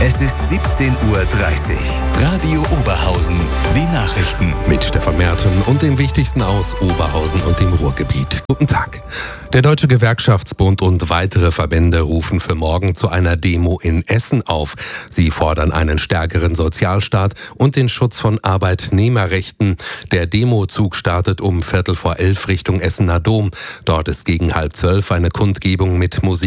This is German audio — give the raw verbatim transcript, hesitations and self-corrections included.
Es ist siebzehn Uhr dreißig. Radio Oberhausen. Die Nachrichten. Mit Stefan Merten und dem Wichtigsten aus Oberhausen und dem Ruhrgebiet. Guten Tag. Der Deutsche Gewerkschaftsbund und weitere Verbände rufen für morgen zu einer Demo in Essen auf. Sie fordern einen stärkeren Sozialstaat und den Schutz von Arbeitnehmerrechten. Der Demozug startet um Viertel vor elf Richtung Essener Dom. Dort ist gegen halb zwölf eine Kundgebung mit Musik